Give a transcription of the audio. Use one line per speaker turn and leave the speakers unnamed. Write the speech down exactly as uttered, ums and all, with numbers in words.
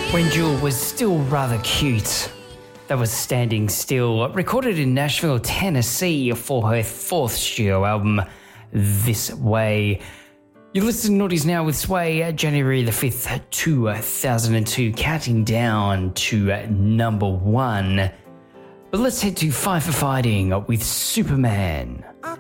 When Jewel was still rather cute. That was Standing Still, recorded in Nashville, Tennessee for her fourth studio album, This Way. You listen to Naughties Now with Sway, January the fifth, two thousand two, counting down to number one. But let's head to Fight for Fighting with Superman.